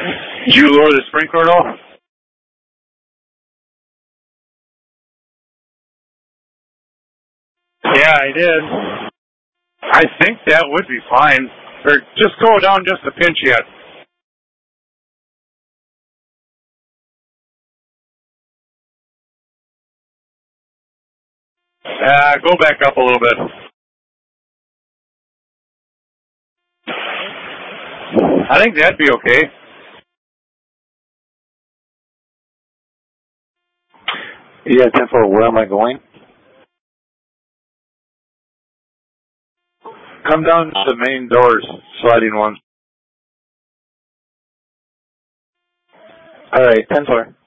Did you lower the sprinkler at all? Yeah, I did. I think that would be fine. Or just go down just a pinch yet. Go back up a little bit. I think that'd be okay. Yeah, 10-4, where am I going? Come down to the main doors, sliding ones. All right, 10-4.